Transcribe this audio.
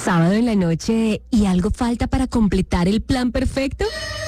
Sábado en la noche y algo falta para completar el plan perfecto.